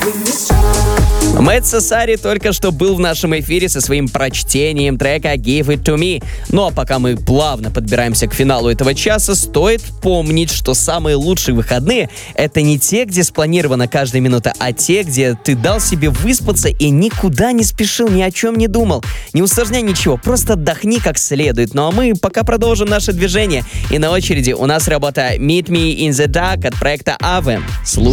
Мэтт Сосари только что был в нашем эфире со своим прочтением трека «Give It To Me». Ну а пока мы плавно подбираемся к финалу этого часа, стоит помнить, что самые лучшие выходные — это не те, где спланирована каждая минута, а те, где ты дал себе выспаться и никуда не спешил, ни о чем не думал. Не усложняй ничего, просто отдохни как следует. Ну а мы пока продолжим наше движение. И на очереди у нас работа «Meet Me in the Dark» от проекта Avem. Слушай.